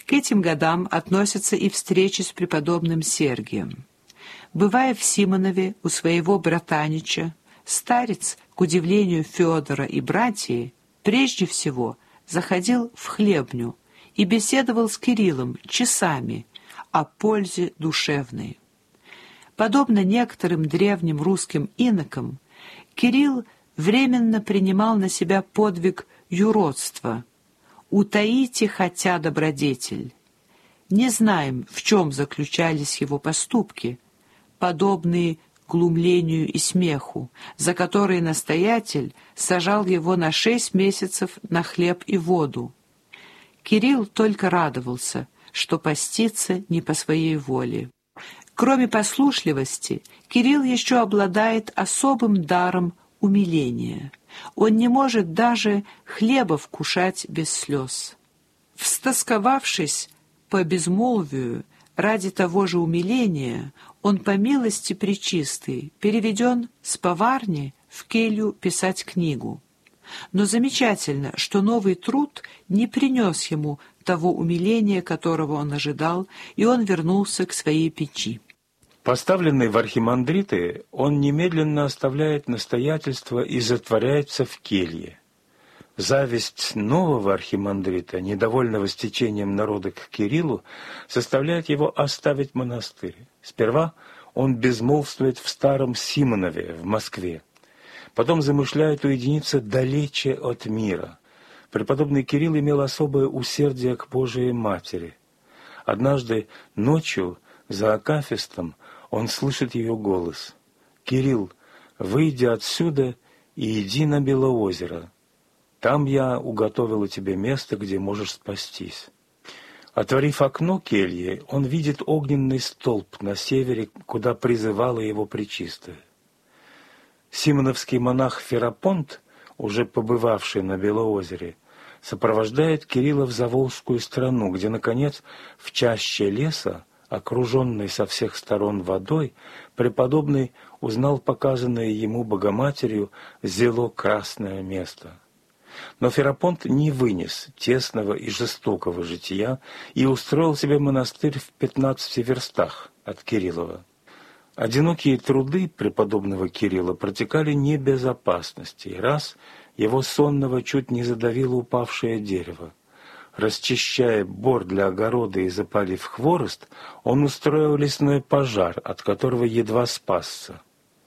К этим годам относятся и встречи с преподобным Сергием. Бывая в Симонове у своего братанича, старец, к удивлению Федора и братьев, прежде всего заходил в хлебню и беседовал с Кириллом часами о пользе душевной. Подобно некоторым древним русским инокам, Кирилл временно принимал на себя подвиг юродства «утаите хотя добродетель». Не знаем, в чем заключались его поступки, подобные глумлению и смеху, за которые настоятель сажал его на 6 месяцев на хлеб и воду. Кирилл только радовался, что постится не по своей воле. Кроме послушливости, Кирилл еще обладает особым даром умиления. Он не может даже хлеба вкушать без слез. Встосковавшись по безмолвию ради того же умиления, он по милости пречистой переведен с поварни в келью писать книгу. Но замечательно, что новый труд не принес ему того умиления, которого он ожидал, и он вернулся к своей печи. Поставленный в архимандриты, он немедленно оставляет настоятельство и затворяется в келье. Зависть нового архимандрита, недовольного стечением народа к Кириллу, заставляет его оставить монастырь. Сперва он безмолвствует в Старом Симонове в Москве. Потом замышляет уединиться далече от мира. Преподобный Кирилл имел особое усердие к Божией Матери. Однажды ночью за акафистом он слышит ее голос: «Кирилл, выйди отсюда и иди на Белоозеро. Там я уготовила тебе место, где можешь спастись». Отворив окно кельи, он видит огненный столб на севере, куда призывала его Пречистая. Симоновский монах Ферапонт, уже побывавший на Белоозере, сопровождает Кирилла в Заволжскую страну, где, наконец, в чаще леса, окруженный со всех сторон водой, преподобный узнал показанное ему Богоматерью зело красное место. Но Ферапонт не вынес тесного и жестокого жития и устроил себе монастырь в 15 верстах от Кириллова. Одинокие труды преподобного Кирилла протекали не без опасности, и раз его сонного чуть не задавило упавшее дерево. Расчищая бор для огорода и запалив хворост, он устроил лесной пожар, от которого едва спасся.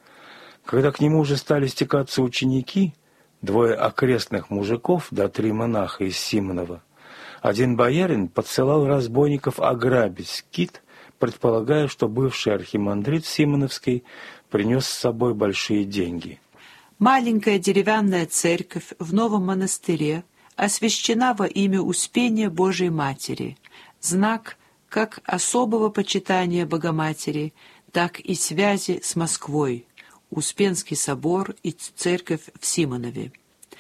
Когда к нему уже стали стекаться ученики, 2 окрестных мужиков да 3 монаха из Симонова, один боярин подсылал разбойников ограбить скит, предполагая, что бывший архимандрит Симоновский принес с собой большие деньги. Маленькая деревянная церковь в новом монастыре освящена во имя Успения Божией Матери, знак как особого почитания Богоматери, так и связи с Москвой, Успенский собор и церковь в Симонове.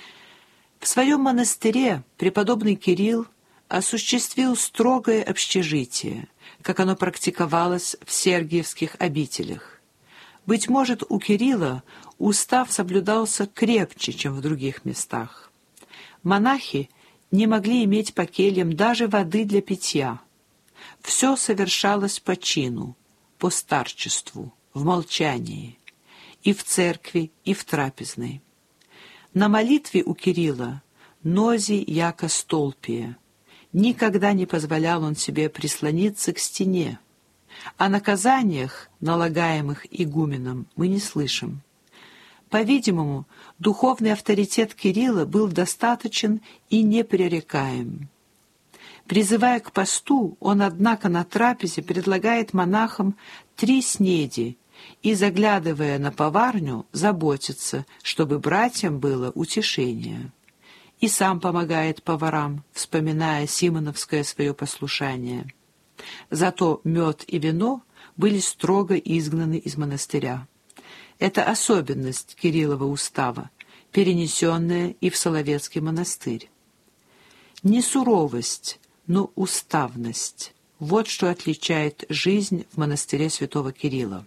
В своем монастыре преподобный Кирилл осуществил строгое общежитие, как оно практиковалось в сергиевских обителях. Быть может, у Кирилла устав соблюдался крепче, чем в других местах. Монахи не могли иметь по кельям даже воды для питья. Все совершалось по чину, по старчеству, в молчании, и в церкви, и в трапезной. На молитве у Кирилла нози яко столпие. Никогда не позволял он себе прислониться к стене. О наказаниях, налагаемых игуменом, мы не слышим. По-видимому, духовный авторитет Кирилла был достаточен и непререкаем. Призывая к посту, он, однако, на трапезе предлагает монахам 3 снеди и, заглядывая на поварню, заботится, чтобы братьям было утешение. И сам помогает поварам, вспоминая симоновское свое послушание. Зато мед и вино были строго изгнаны из монастыря. Это особенность Кириллова устава, перенесенная и в Соловецкий монастырь. Не суровость, но уставность – вот что отличает жизнь в монастыре святого Кирилла.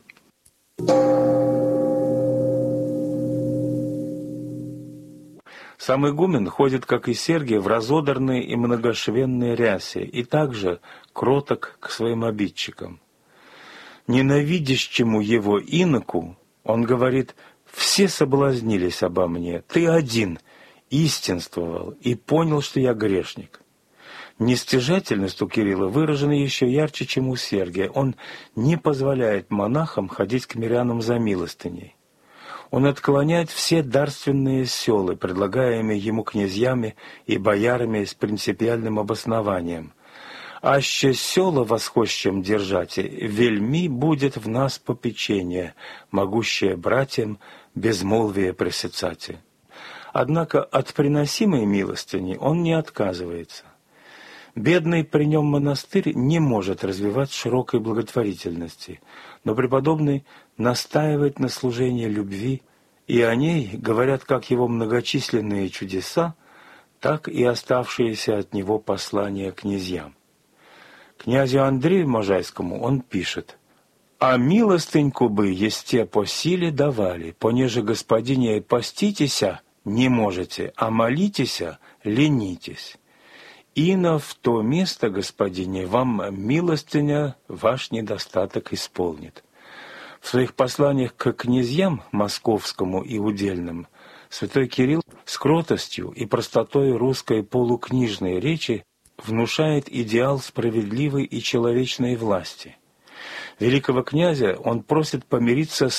Сам игумен ходит, как и Сергий, в разодранной и многошвенной рясе, и также кроток к своим обидчикам. Ненавидящему его иноку он говорит: «Все соблазнились обо мне, ты один истинствовал и понял, что я грешник». Нестяжательность у Кирилла выражена еще ярче, чем у Сергия. Он не позволяет монахам ходить к мирянам за милостыней. Он отклоняет все дарственные селы, предлагаемые ему князьями и боярами с принципиальным обоснованием. «Аще села восхощем держате, вельми будет в нас попечение, могущее братьям безмолвие пресыцате». Однако от приносимой милостыни он не отказывается. Бедный при нем монастырь не может развивать широкой благотворительности, но преподобный настаивает на служении любви, и о ней говорят как его многочисленные чудеса, так и оставшиеся от него послания князьям. Князю Андрею Можайскому он пишет: «А милостыньку бы есте по силе давали, понеже господине поститеся не можете, а молитеся ленитесь. Ино в то место, господине, вам милостыня ваш недостаток исполнит». В своих посланиях к князьям московскому и удельным святой Кирилл с кротостью и простотой русской полукнижной речи внушает идеал справедливой и человечной власти. Великого князя он просит помириться с